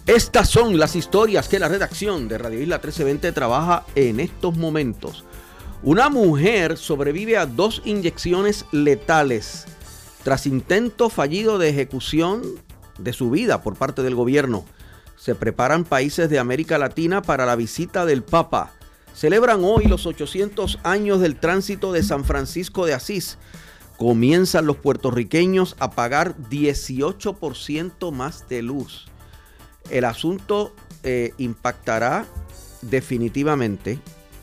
Estas son las historias que la redacción de Radio Isla 1320 trabaja en estos momentos. Una mujer sobrevive a 2 inyecciones letales tras intento fallido de ejecución de su vida por parte del gobierno. Se preparan países de América Latina para la visita del Papa. Celebran hoy los 800 años del tránsito de San Francisco de Asís. Comienzan los puertorriqueños a pagar 18% más de luz. El asunto impactará definitivamente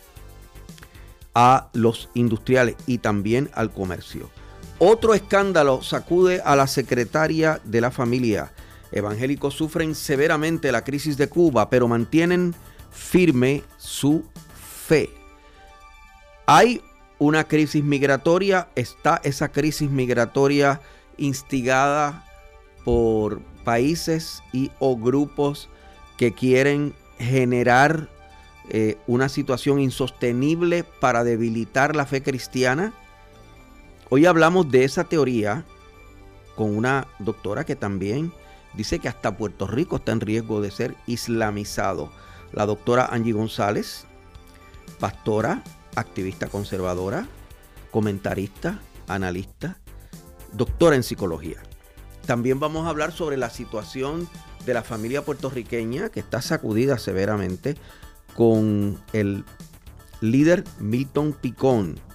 a los industriales y también al comercio. Otro escándalo sacude a la secretaria de la familia. Evangélicos sufren severamente la crisis de Cuba, pero mantienen firme su fe. Hay una crisis migratoria, está esa crisis migratoria instigada por países o grupos que quieren generar una situación insostenible para debilitar la fe cristiana. Hoy hablamos de esa teoría con una doctora que también dice que hasta Puerto Rico está en riesgo de ser islamizado. La doctora Angie González, pastora, activista conservadora, comentarista, analista, doctora en psicología. También vamos a hablar sobre la situación de la familia puertorriqueña que está sacudida severamente con el líder Milton Picón.